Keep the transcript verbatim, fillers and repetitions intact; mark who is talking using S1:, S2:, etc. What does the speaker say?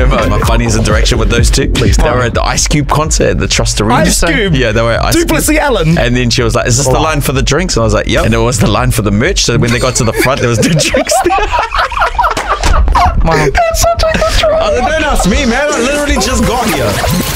S1: You know my funniest interaction with those two? Please, they were at the Ice Cube concert at the Trust Arena.
S2: Ice Cube?
S1: Yeah, they were at Ice
S2: Duplessis
S1: Cube.
S2: Allen.
S1: And then she was like, is this the line for the drinks? And I was like, yep. And it was the line for the merch. So when they got to the front, there was the drinks there.
S2: Wow. That's such a good try.
S1: I was like, don't ask me, man. I literally just got here.